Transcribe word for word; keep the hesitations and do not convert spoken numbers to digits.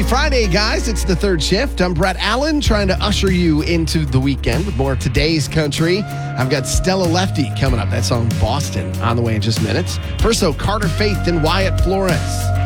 Friday, guys. It's the third shift. I'm Brett Allen, trying to usher you into the weekend with more of today's country. I've got Stella Lefty coming up. That song Boston on the way in just minutes. First, though, Carter Faith and Wyatt Flores.